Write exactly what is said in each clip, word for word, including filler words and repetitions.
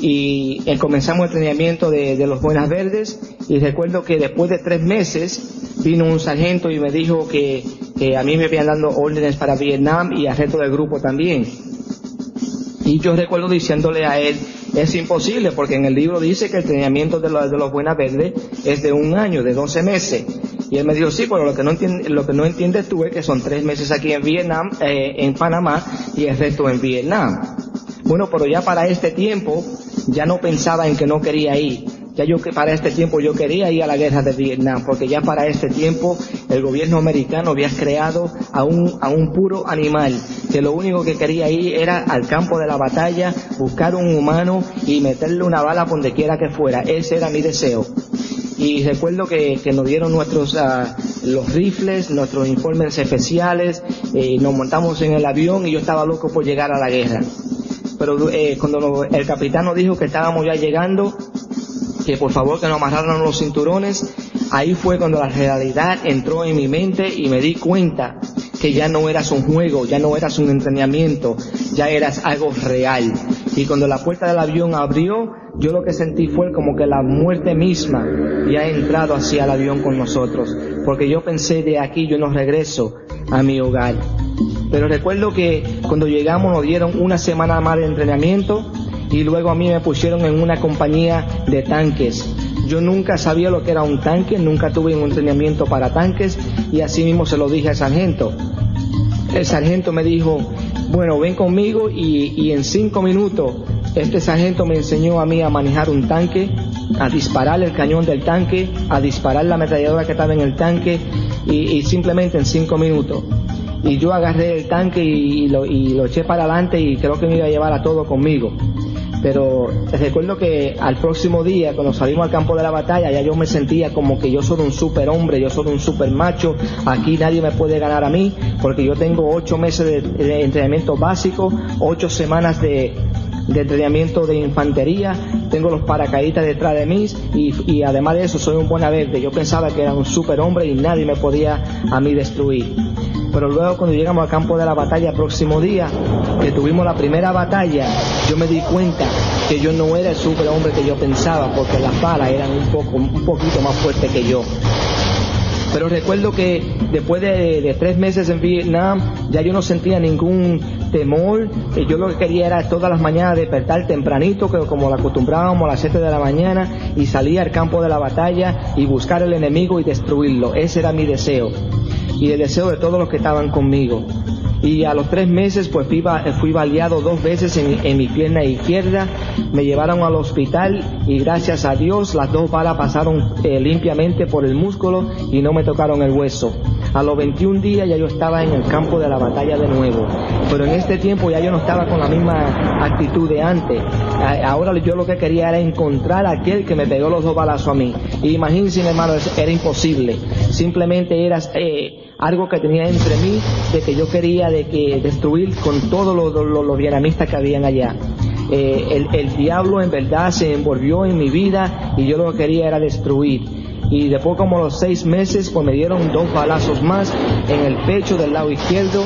y eh, comenzamos el entrenamiento de, de los Buenas Verdes, y recuerdo que después de tres meses vino un sargento y me dijo que, que a mí me habían dado órdenes para Vietnam y al resto del grupo también. Y yo recuerdo diciéndole a él, es imposible, porque en el libro dice que el entrenamiento de los, de los Buenas Verdes es de un año, de doce meses. Y él me dijo, sí, pero lo que no entiende, lo que no entiendes tú es que son tres meses aquí en Vietnam, eh, en Panamá, y el resto en Vietnam. Bueno, pero ya para este tiempo, ya no pensaba en que no quería ir. Ya yo que para este tiempo yo quería ir a la guerra de Vietnam, porque ya para este tiempo el gobierno americano había creado a un, a un puro animal, que lo único que quería ir era al campo de la batalla, buscar un humano y meterle una bala por donde quiera que fuera. Ese era mi deseo. Y recuerdo que, que nos dieron nuestros uh, los rifles, nuestros informes especiales, eh, nos montamos en el avión y yo estaba loco por llegar a la guerra. Pero eh, cuando nos, el capitán nos dijo que estábamos ya llegando, que por favor que nos amarraran los cinturones, ahí fue cuando la realidad entró en mi mente y me di cuenta que ya no eras un juego, ya no eras un entrenamiento, ya eras algo real. Y cuando la puerta del avión abrió, yo lo que sentí fue como que la muerte misma ya ha entrado hacia el avión con nosotros, porque yo pensé, de aquí yo no regreso a mi hogar. Pero recuerdo que cuando llegamos nos dieron una semana más de entrenamiento, y luego a mí me pusieron en una compañía de tanques. Yo nunca sabía lo que era un tanque, nunca tuve un entrenamiento para tanques, y así mismo se lo dije al sargento. El sargento me dijo, bueno, ven conmigo, y, y en cinco minutos este sargento me enseñó a mí a manejar un tanque, a disparar el cañón del tanque, a disparar la ametralladora que estaba en el tanque, y, y simplemente en cinco minutos. Y yo agarré el tanque y, y, lo, y lo eché para adelante, y creo que me iba a llevar a todo conmigo. Pero recuerdo que al próximo día, cuando salimos al campo de la batalla, ya yo me sentía como que yo soy un super hombre, yo soy un super macho, aquí nadie me puede ganar a mí, porque yo tengo ocho meses de, de entrenamiento básico, ocho semanas de, de entrenamiento de infantería, tengo los paracaidistas detrás de mí, y, y además de eso soy un Buena Verde. Yo pensaba que era un super hombre y nadie me podía a mí destruir. Pero luego cuando llegamos al campo de la batalla el próximo día, que tuvimos la primera batalla, yo me di cuenta que yo no era el superhombre que yo pensaba, porque las balas eran un poco, un poquito más fuertes que yo. Pero recuerdo que después de, de tres meses en Vietnam, ya yo no sentía ningún temor. Yo lo que quería era todas las mañanas despertar tempranito, que como lo acostumbrábamos a las siete de la mañana, y salir al campo de la batalla y buscar al enemigo y destruirlo. Ese era mi deseo, y el deseo de todos los que estaban conmigo. Y a los tres meses pues fui, fui baleado dos veces en, en mi pierna izquierda, me llevaron al hospital y gracias a Dios las dos balas pasaron eh, limpiamente por el músculo y no me tocaron el hueso. A los veintiún días ya yo estaba en el campo de la batalla de nuevo, pero en este tiempo ya yo no estaba con la misma actitud de antes. Ahora yo lo que quería era encontrar a aquel que me pegó los dos balazos a mí. Y imagínense, hermano, era imposible, simplemente era eh, algo que tenía entre mí, de que yo quería de que destruir con todos los, los, los vietnamistas que habían allá. Eh, el, el diablo en verdad se envolvió en mi vida y yo lo que quería era destruir. Y después, como los seis meses, pues me dieron dos balazos más en el pecho del lado izquierdo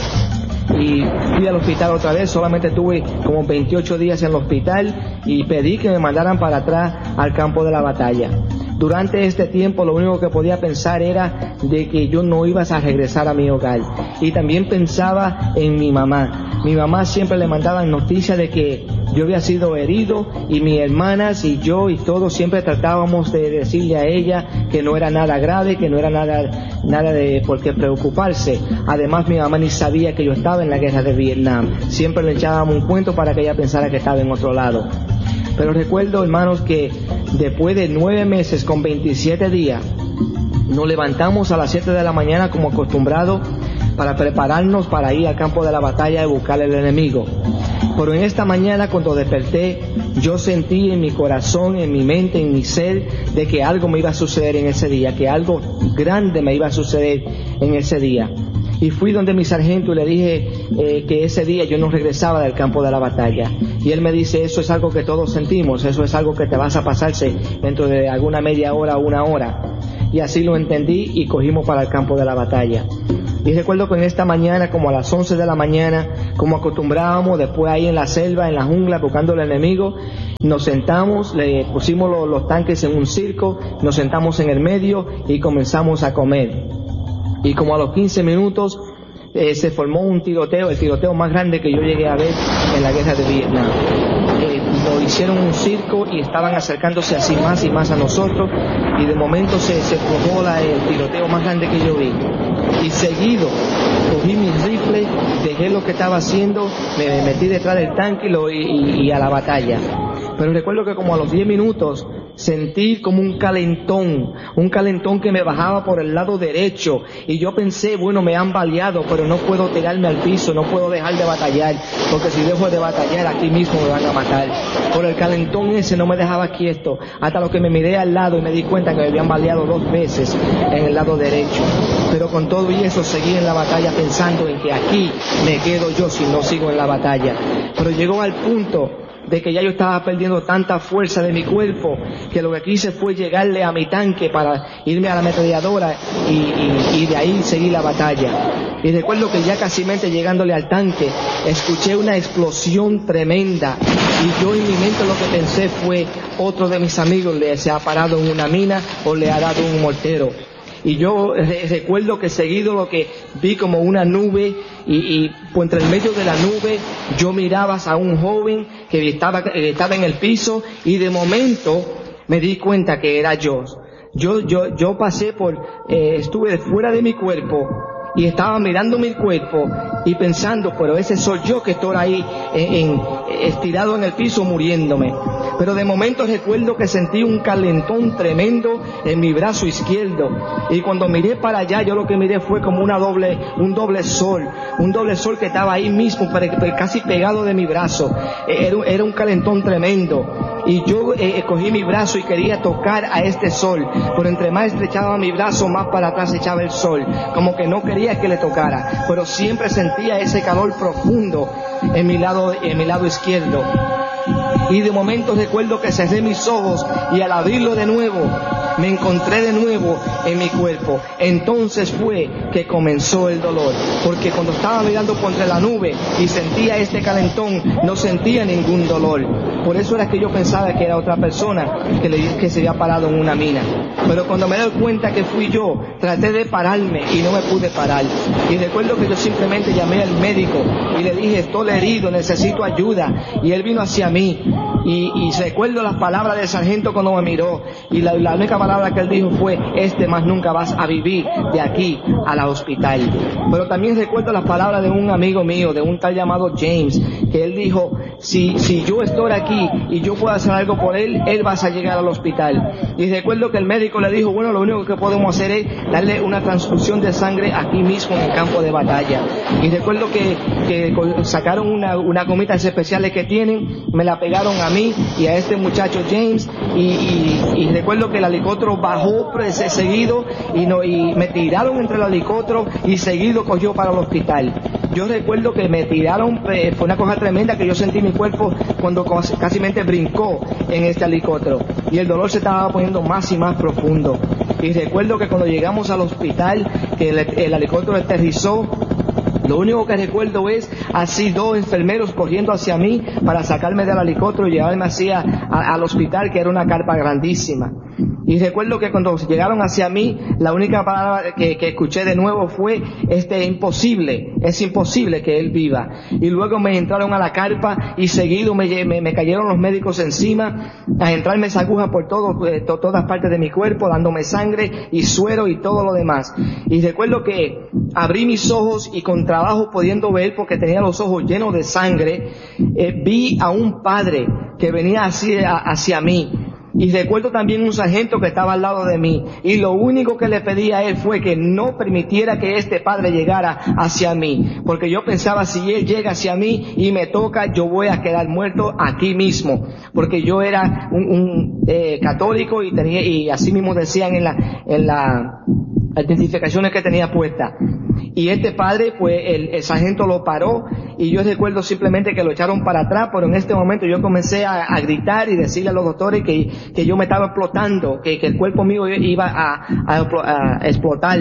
y fui al hospital otra vez. Solamente tuve como veintiocho días en el hospital y pedí que me mandaran para atrás al campo de la batalla. Durante este tiempo lo único que podía pensar era de que yo no iba a regresar a mi hogar, y también pensaba en mi mamá. Mi mamá siempre le mandaban noticias de que yo había sido herido, y mis hermanas y yo y todos siempre tratábamos de decirle a ella que no era nada grave, que no era nada, nada de por qué preocuparse. Además, mi mamá ni sabía que yo estaba en la guerra de Vietnam. Siempre le echábamos un cuento para que ella pensara que estaba en otro lado. Pero recuerdo, hermanos, que después de nueve meses con veintisiete días, nos levantamos a las siete de la mañana como acostumbrado para prepararnos para ir al campo de la batalla y buscar al enemigo. Pero en esta mañana, cuando desperté, yo sentí en mi corazón, en mi mente, en mi ser, de que algo me iba a suceder en ese día, que algo grande me iba a suceder en ese día. Y fui donde mi sargento y le dije eh, que ese día yo no regresaba del campo de la batalla. Y él me dice, eso es algo que todos sentimos, eso es algo que te vas a pasarse dentro de alguna media hora o una hora. Y así lo entendí y cogimos para el campo de la batalla. Y recuerdo que en esta mañana, como a las once de la mañana, como acostumbrábamos, después ahí en la selva, en la jungla, buscando al enemigo, nos sentamos, le pusimos los, los tanques en un circo, nos sentamos en el medio y comenzamos a comer. Y como a los quince minutos, eh, se formó un tiroteo, el tiroteo más grande que yo llegué a ver en la guerra de Vietnam. Eh, lo hicieron un circo y estaban acercándose así más y más a nosotros, y de momento se, se formó la, el tiroteo más grande que yo vi. Y seguido cogí mi rifle, dejé lo que estaba haciendo, me metí detrás del tanque y, lo, y, y a la batalla. Pero recuerdo que como a los diez minutos sentí como un calentón, un calentón que me bajaba por el lado derecho, y yo pensé, bueno, me han baleado, pero no puedo tirarme al piso, no puedo dejar de batallar, porque si dejo de batallar aquí mismo me van a matar. Por el calentón ese no me dejaba quieto, hasta lo que me miré al lado y me di cuenta que me habían baleado dos veces en el lado derecho. Pero con todo y eso seguí en la batalla pensando en que aquí me quedo yo si no sigo en la batalla. Pero llegó al punto de que ya yo estaba perdiendo tanta fuerza de mi cuerpo, que lo que quise fue llegarle a mi tanque para irme a la ametralladora y, y, y de ahí seguir la batalla. Y recuerdo que ya casi llegándole al tanque, escuché una explosión tremenda, y yo en mi mente lo que pensé fue, otro de mis amigos le se ha parado en una mina o le ha dado un mortero. Y yo re recuerdo que seguido lo que vi como una nube, y, y por entre el medio de la nube yo miraba a un joven que estaba, que estaba en el piso, y de momento me di cuenta que era yo. Yo, yo, yo pasé por, eh, estuve fuera de mi cuerpo y estaba mirando mi cuerpo y pensando, pero ese soy yo que estoy ahí en, en, estirado en el piso muriéndome. Pero de momento recuerdo que sentí un calentón tremendo en mi brazo izquierdo, y cuando miré para allá, yo lo que miré fue como una doble, un doble sol, un doble sol que estaba ahí mismo, casi pegado de mi brazo. Era, era un calentón tremendo, y yo eh, cogí mi brazo y quería tocar a este sol, pero entre más estrechaba mi brazo, más para atrás echaba el sol, como que no quería que le tocara, pero siempre sentía ese calor profundo en mi lado, en mi lado izquierdo. Y de momento recuerdo que cerré mis ojos, y al abrirlo de nuevo me encontré de nuevo en mi cuerpo. Entonces fue que comenzó el dolor, porque cuando estaba mirando contra la nube y sentía este calentón, no sentía ningún dolor. Por eso era que yo pensaba que era otra persona que, le, que se había parado en una mina. Pero cuando me doy cuenta que fui yo, traté de pararme y no me pude parar. Y recuerdo que yo simplemente llamé al médico y le dije, estoy herido, necesito ayuda. Y él vino hacia mí. Y, y recuerdo las palabras del sargento cuando me miró, y la, la única palabra que él dijo fue, este más nunca vas a vivir de aquí a la hospital. Pero también recuerdo las palabras de un amigo mío, de un tal llamado James, que él dijo, si, si yo estoy aquí y yo puedo hacer algo por él, él va a llegar al hospital. Y recuerdo que el médico le dijo, bueno, lo único que podemos hacer es darle una transfusión de sangre aquí mismo en el campo de batalla. Y recuerdo que, que sacaron una, una gomitas especiales que tienen, me la pegaron a mí y a este muchacho James, y, y, y recuerdo que el helicóptero bajó seguido y, no, y me tiraron entre el helicóptero y seguido cogió para el hospital. Yo recuerdo que me tiraron, eh, fue una cosa tremenda que yo sentí mi cuerpo cuando casi mente brincó en este helicóptero, y el dolor se estaba poniendo más y más profundo. Y recuerdo que cuando llegamos al hospital, que el, el helicóptero aterrizó, lo único que recuerdo es así dos enfermeros corriendo hacia mí para sacarme del helicóptero y llevarme hacia a, al hospital, que era una carpa grandísima. Y recuerdo que cuando llegaron hacia mí, la única palabra que, que escuché de nuevo fue, este, imposible, es imposible que él viva. Y luego me entraron a la carpa y seguido me, me, me cayeron los médicos encima, a entrarme esa aguja por todo, eh, to, todas partes de mi cuerpo, dándome sangre y suero y todo lo demás. Y recuerdo que abrí mis ojos y con trabajo pudiendo ver, porque tenía los ojos llenos de sangre, eh, vi a un padre que venía hacia, hacia mí. Y recuerdo también un sargento que estaba al lado de mí, y lo único que le pedí a él fue que no permitiera que este padre llegara hacia mí, porque yo pensaba, si él llega hacia mí y me toca, yo voy a quedar muerto aquí mismo, porque yo era un, un eh, católico y tenía, y así mismo decían en la, en la identificaciones que tenía puesta. Y este padre, pues el, el sargento lo paró, y yo recuerdo simplemente que lo echaron para atrás, pero en este momento yo comencé a, a gritar y decirle a los doctores que, que yo me estaba explotando, que, que el cuerpo mío iba a, a, a explotar.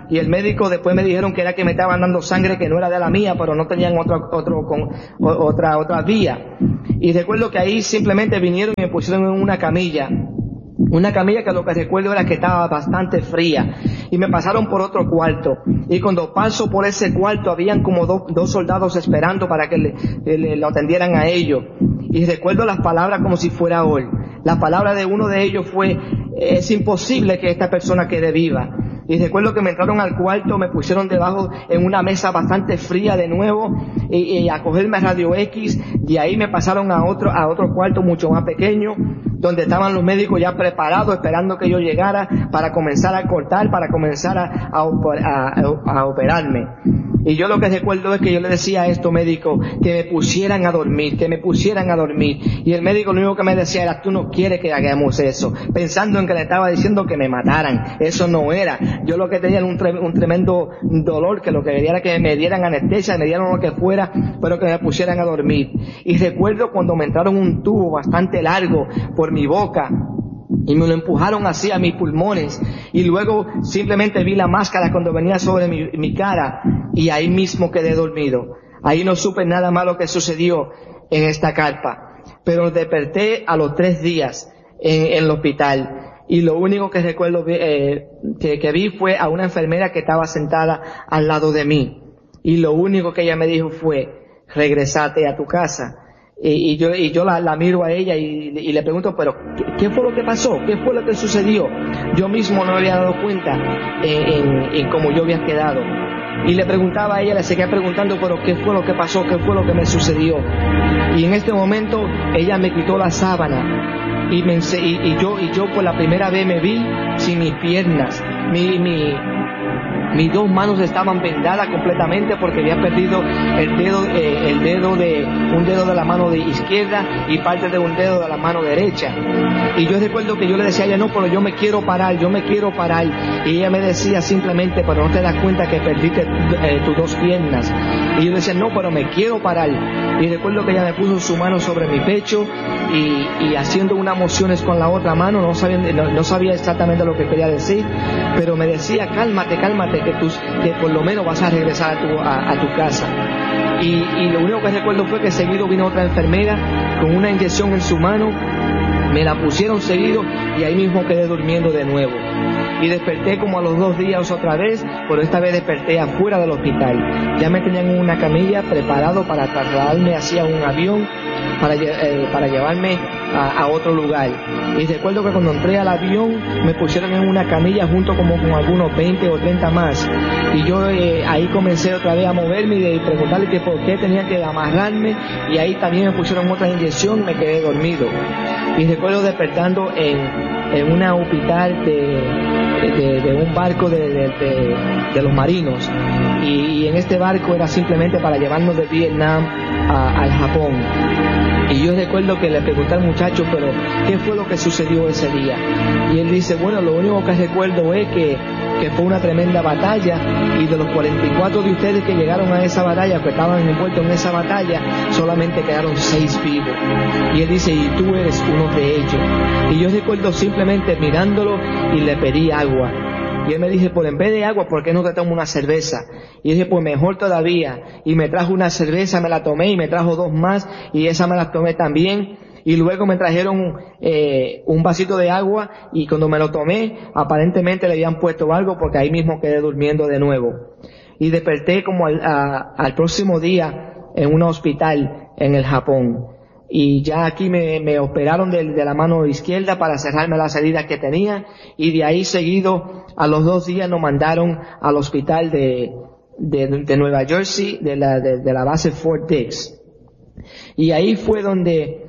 y el médico después me dijeron que era que me estaban dando sangre que no era de la mía, pero no tenían otro, otro, con, otra, otra vía. Y recuerdo que ahí simplemente vinieron y me pusieron en una camilla. Una camilla que lo que recuerdo era que estaba bastante fría, y me pasaron por otro cuarto, y cuando paso por ese cuarto habían como do, dos soldados esperando para que le, le, lo atendieran a ellos, y recuerdo las palabras como si fuera hoy. La palabra de uno de ellos fue: es imposible que esta persona quede viva. Y recuerdo que me entraron al cuarto, me pusieron debajo en una mesa bastante fría de nuevo, y, y a cogerme radio X, y ahí me pasaron a otro, a otro cuarto mucho más pequeño, donde estaban los médicos ya preparados, esperando que yo llegara para comenzar a cortar, para comenzar a, a, a, a operarme. Y yo lo que recuerdo es que yo le decía a estos médicos que me pusieran a dormir, que me pusieran a dormir. Y el médico lo único que me decía era: tú no quieres que hagamos eso, pensando en que le estaba diciendo que me mataran. Eso no era. Yo lo que tenía era un, tre un tremendo dolor, que lo que quería era que me dieran anestesia, me dieran lo que fuera, pero que me pusieran a dormir. Y recuerdo cuando me entraron un tubo bastante largo por mi boca, y me lo empujaron así a mis pulmones, y luego simplemente vi la máscara cuando venía sobre mi, mi cara, y ahí mismo quedé dormido. Ahí no supe nada malo que sucedió en esta carpa, pero desperté a los tres días en, en el hospital, y lo único que recuerdo eh, que, que vi fue a una enfermera que estaba sentada al lado de mí, y lo único que ella me dijo fue: regresate a tu casa. Y, y yo, y yo la, la miro a ella y, y le pregunto: pero ¿qué, ¿qué fue lo que pasó? ¿Qué fue lo que sucedió? Yo mismo no me había dado cuenta en, en, en cómo yo había quedado. Y le preguntaba a ella, le seguía preguntando: pero ¿qué fue lo que pasó? ¿Qué fue lo que me sucedió? Y en este momento ella me quitó la sábana, y, me, y, y yo y yo por la primera vez me vi sin mis piernas. Mi, mi, mis dos manos estaban vendadas completamente porque había perdido el dedo, eh, el dedo de, un dedo de la mano de izquierda y parte de un dedo de la mano derecha. Y yo recuerdo que yo le decía a ella: no, pero yo me quiero parar, yo me quiero parar. Y ella me decía simplemente: pero no te das cuenta que perdiste eh, tus dos piernas. Y yo decía: no, pero me quiero parar. Y recuerdo que ella me puso su mano sobre mi pecho y, y haciendo unas mociones con la otra mano, no sabía, no, no sabía exactamente lo que quería decir, pero me decía: cálmate, cálmate, que, tus, que por lo menos vas a regresar a tu, a, a tu casa. Y, y lo único que recuerdo fue que seguido vino otra enfermera con una inyección en su mano, me la pusieron seguido y ahí mismo quedé durmiendo de nuevo. Y desperté como a los dos días otra vez, pero esta vez desperté afuera del hospital. Ya me tenían en una camilla preparado para trasladarme hacia un avión para, eh, para llevarme a, a otro lugar. Y recuerdo que cuando entré al avión me pusieron en una camilla junto como con algunos veinte o treinta más. Y yo eh, ahí comencé otra vez a moverme y preguntarle que por qué tenía que amarrarme, y ahí también me pusieron otra inyección y me quedé dormido. Y recuerdo despertando en, en un hospital de, de, de un barco de, de, de, de los marinos, y, y en este barco era simplemente para llevarnos de Vietnam a, al Japón. Y yo recuerdo que le pregunté al muchacho: pero ¿qué fue lo que sucedió ese día? Y él dice: bueno, lo único que recuerdo es que, que fue una tremenda batalla, y de los cuarenta y cuatro de ustedes que llegaron a esa batalla, que estaban envueltos en esa batalla, solamente quedaron seis vivos. Y él dice: y tú eres uno de ellos. Y yo recuerdo simplemente mirándolo y le pedí agua. Y él me dice: pues en vez de agua, ¿por qué no te tomo una cerveza? Y dije: pues mejor todavía. Y me trajo una cerveza, me la tomé, y me trajo dos más, y esa me la tomé también. Y luego me trajeron eh, un vasito de agua, y cuando me lo tomé, aparentemente le habían puesto algo, porque ahí mismo quedé durmiendo de nuevo. Y desperté como al, a, al próximo día en un hospital en el Japón. Y ya aquí me, me operaron de, de la mano izquierda para cerrarme las heridas que tenía, y de ahí seguido a los dos días nos mandaron al hospital de, de, de Nueva Jersey, de la, de, de la base Fort Dix. Y ahí fue donde,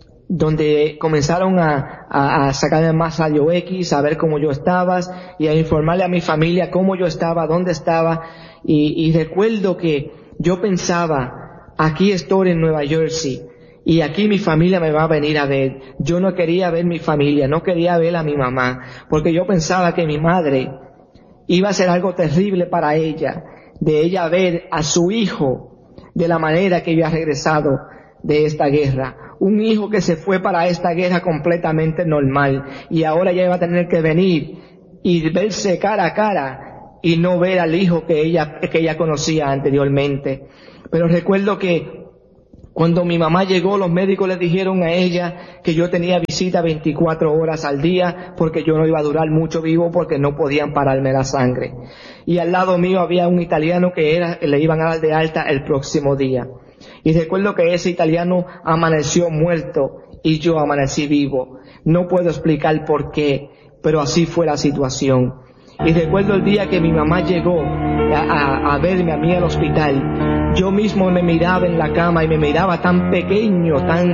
donde comenzaron a, a, a sacarme más radio X, a ver cómo yo estaba, y a informarle a mi familia cómo yo estaba, dónde estaba. Y, y recuerdo que yo pensaba: aquí estoy en Nueva Jersey, y aquí mi familia me va a venir a ver. Yo no quería ver mi familia, no quería ver a mi mamá, porque yo pensaba que mi madre iba a ser algo terrible para ella, de ella ver a su hijo de la manera que había regresado de esta guerra. Un hijo que se fue para esta guerra completamente normal, y ahora ya iba a tener que venir y verse cara a cara y no ver al hijo que ella, que ella conocía anteriormente. Pero recuerdo que cuando mi mamá llegó, los médicos le dijeron a ella que yo tenía visita veinticuatro horas al día porque yo no iba a durar mucho vivo porque no podían pararme la sangre. Y al lado mío había un italiano que era, le iban a dar de alta el próximo día. Y recuerdo que ese italiano amaneció muerto y yo amanecí vivo. No puedo explicar por qué, pero así fue la situación. Y recuerdo el día que mi mamá llegó a, a, a verme a mí al hospital. Yo mismo me miraba en la cama y me miraba tan pequeño, tan...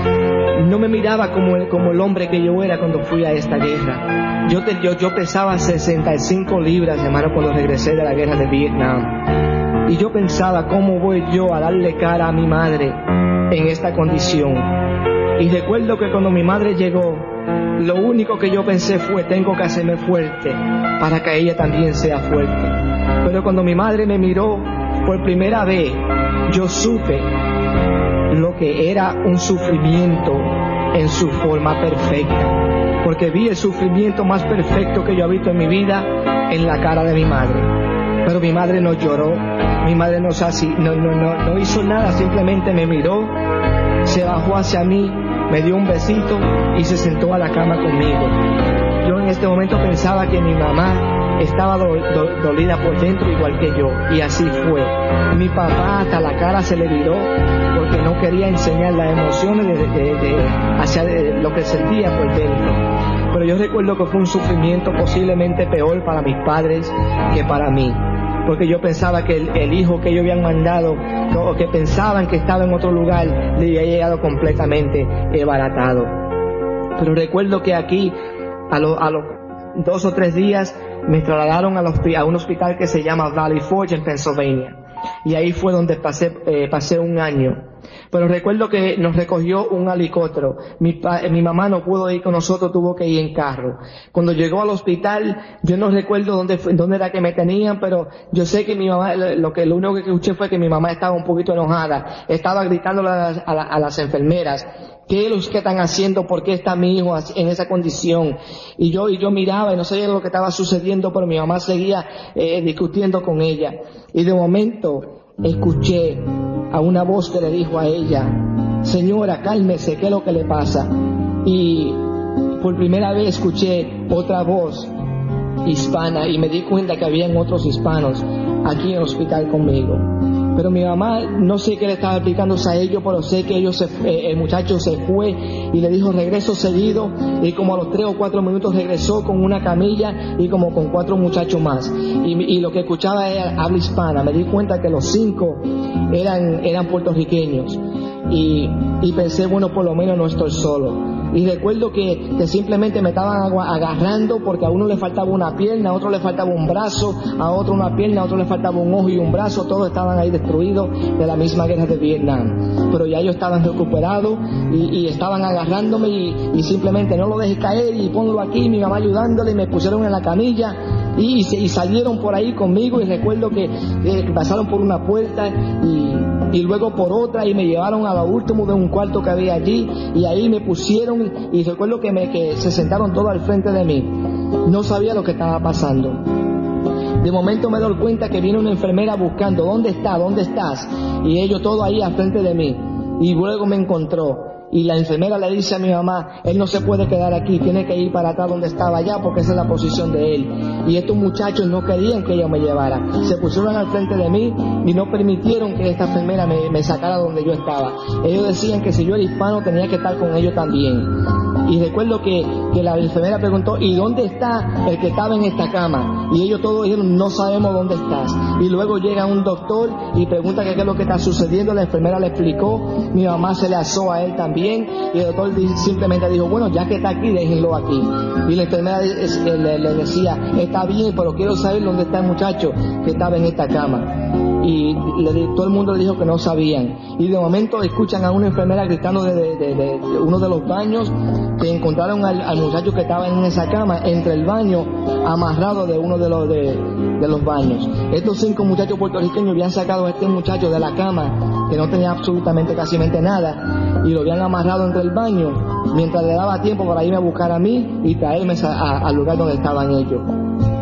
No me miraba como el, como el hombre que yo era cuando fui a esta guerra. Yo, te, yo, yo pesaba sesenta y cinco libras, hermano, cuando regresé de la guerra de Vietnam. Y yo pensaba, ¿cómo voy yo a darle cara a mi madre en esta condición? Y recuerdo que cuando mi madre llegó, lo único que yo pensé fue, tengo que hacerme fuerte para que ella también sea fuerte. Pero cuando mi madre me miró por primera vez, yo supe lo que era un sufrimiento en su forma perfecta. Porque vi el sufrimiento más perfecto que yo he visto en mi vida en la cara de mi madre. Pero mi madre no lloró, mi madre no, no, no, no, no hizo nada, simplemente me miró, se bajó hacia mí, me dio un besito y se sentó a la cama conmigo. Yo en este momento pensaba que mi mamá estaba do, do, dolida por dentro igual que yo, y así fue. Mi papá hasta la cara se le viró porque no quería enseñar las emociones de, de, de, hacia de lo que sentía por dentro. Pero yo recuerdo que fue un sufrimiento posiblemente peor para mis padres que para mí, porque yo pensaba que el, el hijo que ellos habían mandado, o que pensaban que estaba en otro lugar, le había llegado completamente baratado. Pero recuerdo que aquí, a los a los dos o tres días, me trasladaron a, los, a un hospital que se llama Valley Forge en Pennsylvania, y ahí fue donde pasé, eh, pasé un año. Pero recuerdo que nos recogió un helicóptero. Mi, pa, mi mamá no pudo ir con nosotros, tuvo que ir en carro. Cuando llegó al hospital, yo no recuerdo dónde, dónde era que me tenían, pero yo sé que mi mamá, lo que lo único que escuché fue que mi mamá estaba un poquito enojada. Estaba gritándole a las, a la, a las enfermeras, ¿qué es lo que están haciendo? ¿Por qué está mi hijo en esa condición? Y yo, y yo miraba y no sabía lo que estaba sucediendo, pero mi mamá seguía eh, discutiendo con ella. Y de momento escuché a una voz que le dijo a ella, señora, cálmese, ¿qué es lo que le pasa? Y por primera vez escuché otra voz hispana y me di cuenta que habían otros hispanos aquí en el hospital conmigo. Pero mi mamá, no sé qué le estaba explicando a ellos, pero sé que ellos se, eh, el muchacho se fue y le dijo regreso seguido, y como a los tres o cuatro minutos regresó con una camilla y como con cuatro muchachos más. Y, y lo que escuchaba era habla hispana. Me di cuenta que los cinco eran, eran puertorriqueños. Y, y pensé, bueno, por lo menos no estoy solo. Y recuerdo que, que simplemente me estaban agarrando porque a uno le faltaba una pierna, a otro le faltaba un brazo, a otro una pierna, a otro le faltaba un ojo y un brazo. Todos estaban ahí destruidos de la misma guerra de Vietnam. Pero ya ellos estaban recuperados y, y estaban agarrándome y, y simplemente no lo dejes caer y ponlo aquí. Mi mamá ayudándole y me pusieron en la camilla y, y, y salieron por ahí conmigo. Y recuerdo que eh, pasaron por una puerta y, y luego por otra y me llevaron a lo último de un cuarto que había allí y ahí me pusieron y, y recuerdo que, me, que se sentaron todos al frente de mí. No sabía lo que estaba pasando. De momento me doy cuenta que viene una enfermera buscando, ¿dónde está? ¿Dónde estás? Y ellos todos ahí al frente de mí. Y luego me encontró. Y la enfermera le dice a mi mamá, él no se puede quedar aquí, tiene que ir para atrás donde estaba allá porque esa es la posición de él. Y estos muchachos no querían que ella me llevara. Se pusieron al frente de mí y no permitieron que esta enfermera me, me sacara donde yo estaba. Ellos decían que si yo era hispano tenía que estar con ellos también. Y recuerdo que, que la enfermera preguntó, ¿y dónde está el que estaba en esta cama? Y ellos todos dijeron, no sabemos dónde estás. Y luego llega un doctor y pregunta qué es lo que está sucediendo. La enfermera le explicó, mi mamá se le asó a él también. Y el doctor simplemente dijo, bueno, ya que está aquí, déjenlo aquí. Y la enfermera le, le decía, está bien, pero quiero saber dónde está el muchacho que estaba en esta cama. Y le, todo el mundo le dijo que no sabían. Y de momento escuchan a una enfermera gritando desde de, de, de, de uno de los baños que encontraron al, al muchacho que estaba en esa cama entre el baño, amarrado de uno de los de, de los baños. Estos cinco muchachos puertorriqueños habían sacado a este muchacho de la cama, que no tenía absolutamente casi nada, y lo habían amarrado entre el baño mientras le daba tiempo para irme a buscar a mí y traerme a, a, al lugar donde estaban ellos.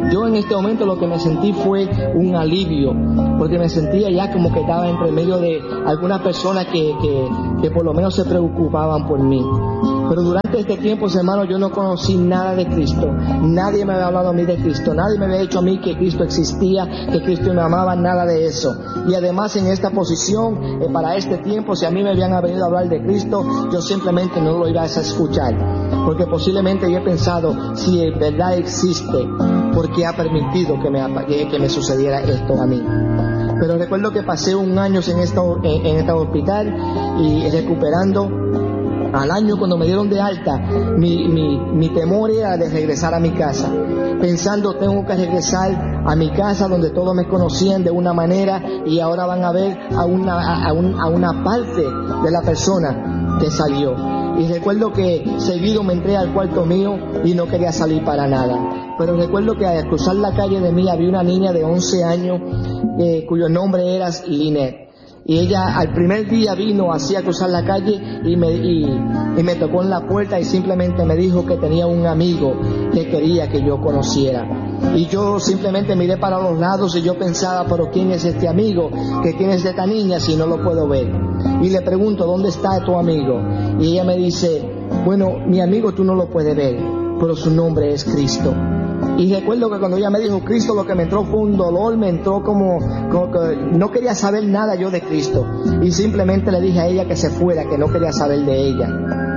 Yo en este momento lo que me sentí fue un alivio, porque me sentía ya como que estaba entre medio de algunas personas que, que, que por lo menos se preocupaban por mí. Pero durante este tiempo, hermanos, yo no conocí nada de Cristo. Nadie me había hablado a mí de Cristo. Nadie me había dicho a mí que Cristo existía, que Cristo me amaba, nada de eso. Y además en esta posición, eh, para este tiempo, si a mí me habían venido a hablar de Cristo, yo simplemente no lo iba a escuchar. Porque posiblemente yo he pensado, si en verdad existe, ¿por qué ha permitido que me, que me sucediera esto a mí? Pero recuerdo que pasé un año en esta, en, en este hospital y recuperando. Al año, cuando me dieron de alta, mi, mi, mi temor era de regresar a mi casa, pensando, tengo que regresar a mi casa donde todos me conocían de una manera y ahora van a ver a una, a, un, a una parte de la persona que salió. Y recuerdo que seguido me entré al cuarto mío y no quería salir para nada. Pero recuerdo que al cruzar la calle de mí había una niña de once años eh, cuyo nombre era Linet. Y ella al primer día vino así a cruzar la calle y me, y, y me tocó en la puerta y simplemente me dijo que tenía un amigo que quería que yo conociera. Y yo simplemente miré para los lados y yo pensaba, pero ¿quién es este amigo? ¿Que quién es esta niña si no lo puedo ver? Y le pregunto, ¿dónde está tu amigo? Y ella me dice, bueno, mi amigo tú no lo puedes ver, pero su nombre es Cristo. Y recuerdo que cuando ella me dijo Cristo, lo que me entró fue un dolor, me entró como, como que no quería saber nada yo de Cristo. Y simplemente le dije a ella que se fuera, que no quería saber de ella.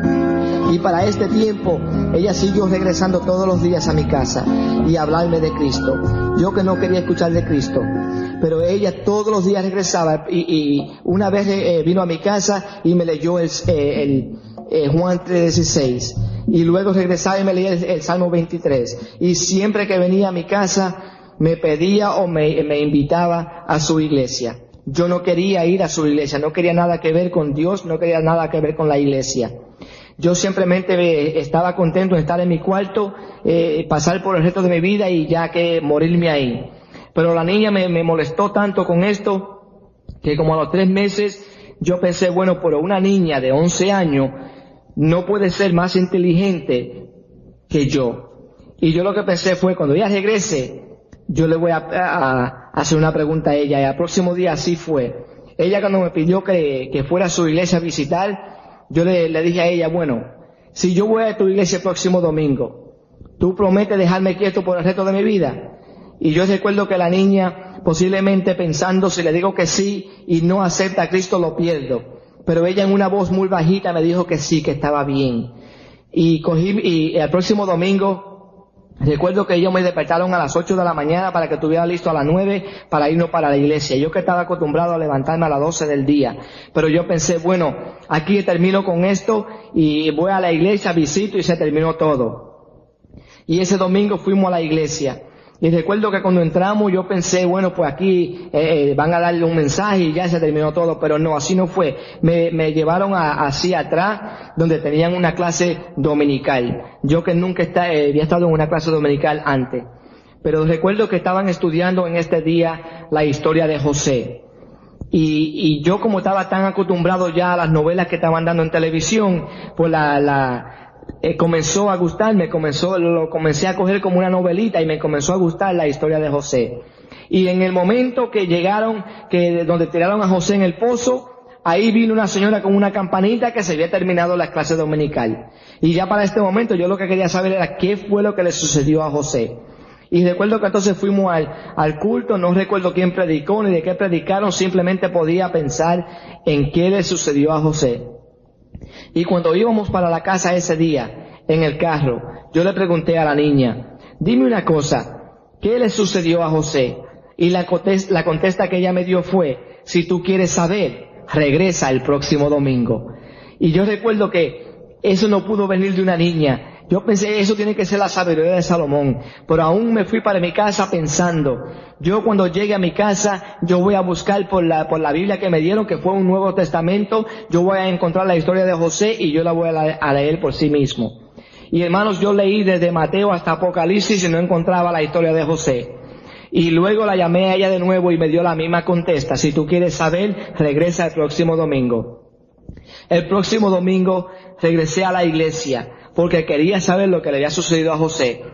Y para este tiempo, ella siguió regresando todos los días a mi casa y a hablarme de Cristo. Yo que no quería escuchar de Cristo. Pero ella todos los días regresaba y, y una vez eh, vino a mi casa y me leyó el, eh, el eh, Juan tres dieciséis. Y luego regresaba y me leía el, el Salmo veintitrés. Y siempre que venía a mi casa, me pedía o me, me invitaba a su iglesia. Yo no quería ir a su iglesia, no quería nada que ver con Dios, no quería nada que ver con la iglesia. Yo simplemente estaba contento de estar en mi cuarto, eh, pasar por el resto de mi vida y ya que morirme ahí. Pero la niña me, me molestó tanto con esto, que como a los tres meses yo pensé, bueno, pero una niña de once años no puede ser más inteligente que yo. Y yo lo que pensé fue, cuando ella regrese, yo le voy a, a, a hacer una pregunta a ella. Y al próximo día así fue. Ella cuando me pidió que, que fuera a su iglesia a visitar, yo le, le dije a ella, bueno, si yo voy a tu iglesia el próximo domingo, ¿tú prometes dejarme quieto por el resto de mi vida? Y yo recuerdo que la niña, posiblemente pensando, si le digo que sí y no acepta a Cristo, lo pierdo. Pero ella en una voz muy bajita me dijo que sí, que estaba bien. Y cogí, y el próximo domingo, recuerdo que ellos me despertaron a las ocho de la mañana para que estuviera listo a las nueve para irnos para la iglesia. Yo que estaba acostumbrado a levantarme a las doce del día. Pero yo pensé, bueno, aquí termino con esto y voy a la iglesia, visito y se terminó todo. Y ese domingo fuimos a la iglesia. Y recuerdo que cuando entramos yo pensé, bueno, pues aquí eh, van a darle un mensaje y ya se terminó todo, pero no, así no fue. Me, me llevaron a, así atrás, donde tenían una clase dominical. Yo que nunca está, eh, había estado en una clase dominical antes. Pero recuerdo que estaban estudiando en este día la historia de José. Y, y yo como estaba tan acostumbrado ya a las novelas que estaban dando en televisión, pues la... la Eh, comenzó a gustarme, comenzó, lo comencé a coger como una novelita y me comenzó a gustar la historia de José. Y en el momento que llegaron, que donde tiraron a José en el pozo, ahí vino una señora con una campanita que se había terminado la clase dominical. Y ya para este momento yo lo que quería saber era qué fue lo que le sucedió a José. Y recuerdo que entonces fuimos al, al culto, no recuerdo quién predicó ni de qué predicaron, simplemente podía pensar en qué le sucedió a José. Y cuando íbamos para la casa ese día, en el carro, yo le pregunté a la niña, dime una cosa, ¿qué le sucedió a José? Y la contesta, la contesta que ella me dio fue, si tú quieres saber, regresa el próximo domingo. Y yo recuerdo que eso no pudo venir de una niña. Yo pensé, eso tiene que ser la sabiduría de Salomón. Pero aún me fui para mi casa pensando, yo cuando llegue a mi casa, yo voy a buscar por la, por la Biblia que me dieron, que fue un Nuevo Testamento, yo voy a encontrar la historia de José y yo la voy a, a leer por sí mismo. Y hermanos, yo leí desde Mateo hasta Apocalipsis y no encontraba la historia de José. Y luego la llamé a ella de nuevo y me dio la misma contesta, si tú quieres saber, regresa el próximo domingo. El próximo domingo regresé a la iglesia, porque quería saber lo que le había sucedido a José.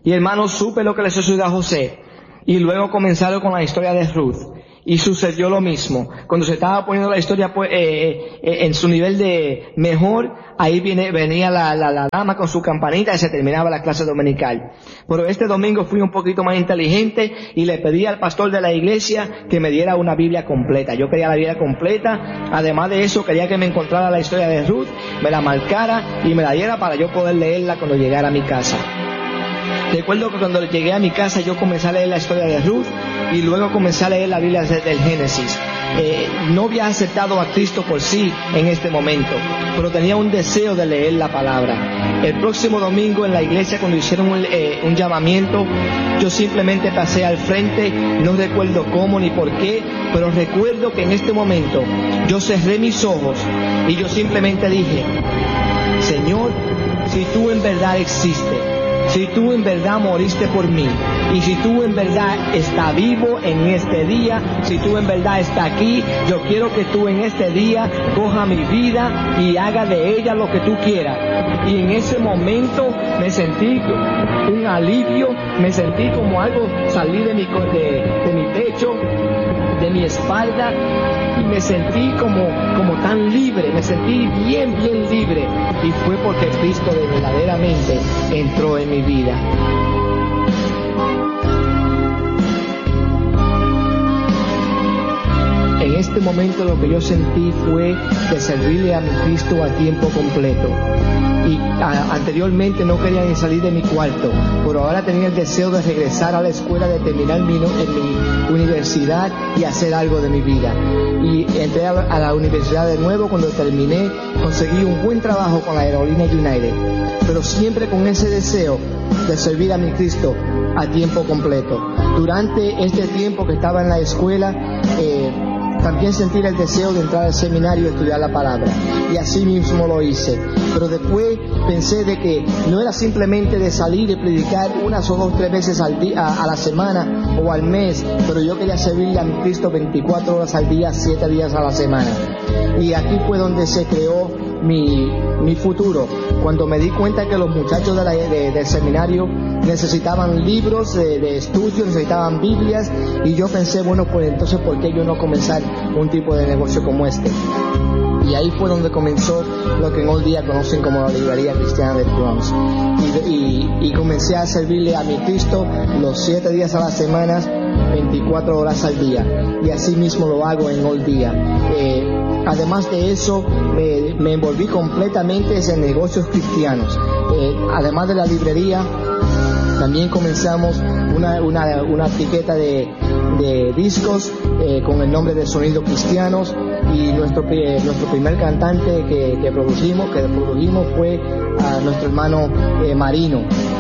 Y hermanos, supe lo que le sucedió a José. Y luego comenzaron con la historia de Ruth. Y sucedió lo mismo. Cuando se estaba poniendo la historia pues, eh, eh, en su nivel de mejor, ahí viene, venía la, la, la dama con su campanita y se terminaba la clase dominical. Pero este domingo fui un poquito más inteligente y le pedí al pastor de la iglesia que me diera una Biblia completa. Yo quería la Biblia completa. Además de eso, quería que me encontrara la historia de Ruth, me la marcara y me la diera para yo poder leerla cuando llegara a mi casa. Recuerdo que cuando llegué a mi casa yo comencé a leer la historia de Ruth y luego comencé a leer la Biblia desde el Génesis. Eh, no había aceptado a Cristo por sí en este momento, pero tenía un deseo de leer la palabra. El próximo domingo en la iglesia, cuando hicieron un, eh, un llamamiento, yo simplemente pasé al frente, no recuerdo cómo ni por qué, pero recuerdo que en este momento yo cerré mis ojos y yo simplemente dije: Señor, si tú en verdad existes, si tú en verdad moriste por mí, y si tú en verdad estás vivo en este día, si tú en verdad estás aquí, yo quiero que tú en este día coja mi vida y haga de ella lo que tú quieras. Y en ese momento me sentí un alivio, me sentí como algo salir de mi, de, de mi pecho, de mi espalda, y me sentí como, como tan libre, me sentí bien, bien libre, y fue porque Cristo de verdaderamente entró en mi vida. En este momento lo que yo sentí fue de servirle a mi Cristo a tiempo completo. Y a, anteriormente no quería ni salir de mi cuarto, pero ahora tenía el deseo de regresar a la escuela, de terminar mi, en mi universidad y hacer algo de mi vida. Y entré a la, a la universidad de nuevo. Cuando terminé, conseguí un buen trabajo con la Aerolínea United, pero siempre con ese deseo de servir a mi Cristo a tiempo completo. Durante este tiempo que estaba en la escuela, eh, también sentí el deseo de entrar al seminario y estudiar la palabra, y así mismo lo hice. Pero después pensé de que no era simplemente de salir y predicar unas o dos, tres veces al día, a, a la semana o al mes, pero yo quería servirle a mi Cristo veinticuatro horas al día, siete días a la semana. Y aquí fue donde se creó mi, mi futuro, cuando me di cuenta que los muchachos de la, de, del seminario necesitaban libros de, de estudio, necesitaban Biblias, y yo pensé, bueno, pues entonces ¿por qué yo no comenzar un tipo de negocio como este? Y ahí fue donde comenzó lo que en hoy día conocen como la librería cristiana de Bronx. Y, y, y comencé a servirle a mi Cristo los siete días a la semana, veinticuatro horas al día. Y así mismo lo hago en hoy día. Eh, además de eso, me, me envolví completamente en negocios cristianos. Eh, además de la librería, también comenzamos una, una, una etiqueta de, de discos eh, con el nombre de Sonidos Cristianos, y nuestro, eh, nuestro primer cantante que, que produjimos, que produjimos fue a nuestro hermano eh, Marino.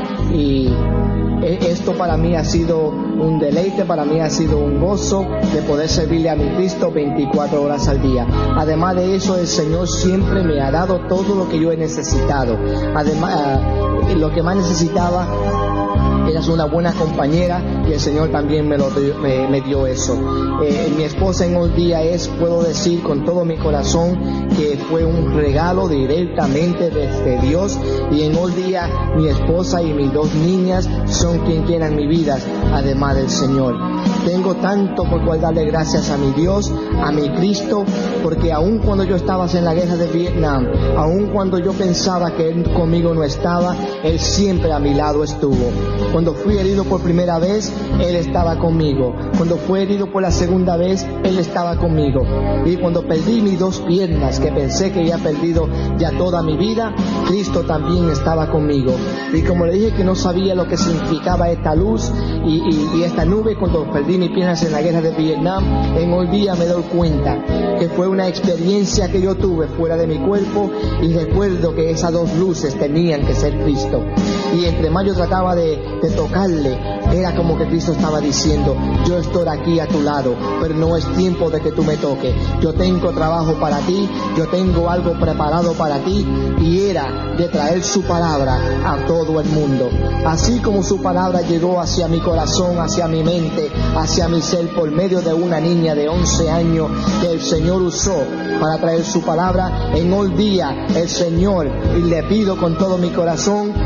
Y esto para mí ha sido un deleite, para mí ha sido un gozo de poder servirle a mi Cristo veinticuatro horas al día. Además de eso, el Señor siempre me ha dado todo lo que yo he necesitado. Además, uh, lo que más necesitaba era una buena compañera, y el Señor también me, lo, me, me dio eso. Eh, mi esposa en hoy día es, puedo decir con todo mi corazón, que fue un regalo directamente desde Dios, y en hoy día mi esposa y mis dos niñas son quien quieran mi vida, además del Señor. Tengo tanto por cual darle gracias a mi Dios, a mi Cristo, porque aun cuando yo estaba en la guerra de Vietnam, aun cuando yo pensaba que Él conmigo no estaba, Él siempre a mi lado estuvo. Cuando fui herido por primera vez, Él estaba conmigo. Cuando fui herido por la segunda vez, Él estaba conmigo. Y cuando perdí mis dos piernas, que pensé que había perdido ya toda mi vida, Cristo también estaba conmigo. Y como le dije que no sabía lo que significaba esta luz y, y, y esta nube, cuando perdí mis piernas en la guerra de Vietnam, en hoy día me doy cuenta que fue una experiencia que yo tuve fuera de mi cuerpo, y recuerdo que esas dos luces tenían que ser Cristo. Y entre más yo trataba de, de tocarle, era como que Cristo estaba diciendo: yo estoy aquí a tu lado, pero no es tiempo de que tú me toques. Yo tengo trabajo para ti, yo tengo algo preparado para ti, y era de traer su palabra a todo el mundo. Así como su palabra llegó hacia mi corazón, hacia mi mente, hacia mi ser, por medio de una niña de once años que el Señor usó para traer su palabra, en hoy día el Señor, y le pido con todo mi corazón que Él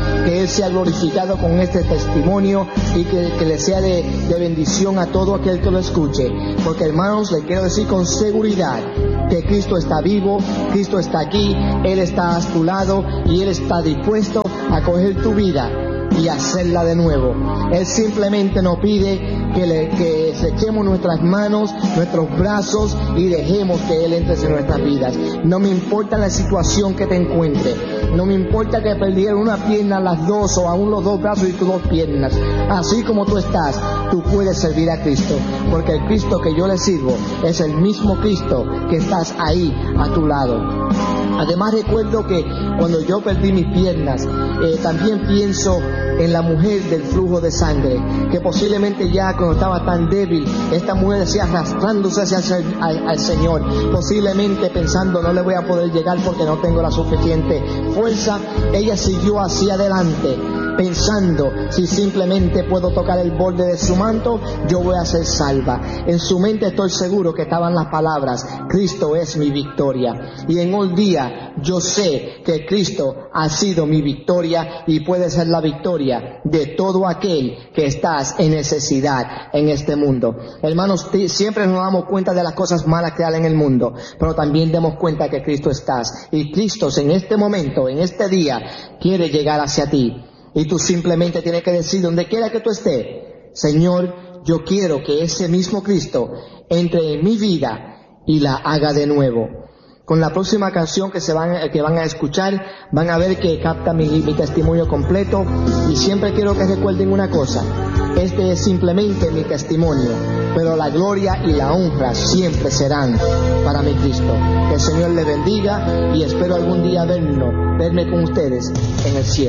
sea glorificado con este testimonio y que, que le sea de, de bendición a todo aquel que lo escuche. Porque, hermanos, le quiero decir con seguridad que Cristo está vivo, Cristo está aquí, Él está a tu lado y Él está dispuesto a coger tu vida y hacerla de nuevo. Él simplemente nos pide que, le, que echemos nuestras manos, nuestros brazos y dejemos que Él entre en nuestras vidas. No me importa la situación que te encuentres, no me importa que perdieras una pierna, las dos, o aún los dos brazos y tus dos piernas. Así como tú estás, tú puedes servir a Cristo, porque el Cristo que yo le sirvo es el mismo Cristo que estás ahí a tu lado. Además, recuerdo que cuando yo perdí mis piernas, eh, también pienso en la mujer del flujo de sangre, que posiblemente ya cuando estaba tan débil, esta mujer decía arrastrándose hacia el, al, al Señor, posiblemente pensando no le voy a poder llegar porque no tengo la suficiente fuerza. Ella siguió hacia adelante, pensando, si simplemente puedo tocar el borde de su manto, yo voy a ser salva. En su mente estoy seguro que estaban las palabras: Cristo es mi victoria. Y en hoy día yo sé que Cristo ha sido mi victoria y puede ser la victoria de todo aquel que estás en necesidad en este mundo. Hermanos, siempre nos damos cuenta de las cosas malas que hay en el mundo, pero también demos cuenta que Cristo estás, y Cristo en este momento, en este día, quiere llegar hacia ti. Y tú simplemente tienes que decir, donde quiera que tú estés: Señor, yo quiero que ese mismo Cristo entre en mi vida y la haga de nuevo. Con la próxima canción que se van, que van a escuchar, van a ver que capta mi, mi testimonio completo. Y siempre quiero que recuerden una cosa: este es simplemente mi testimonio, pero la gloria y la honra siempre serán para mi Cristo. Que el Señor le bendiga y espero algún día vernos, verme con ustedes en el cielo.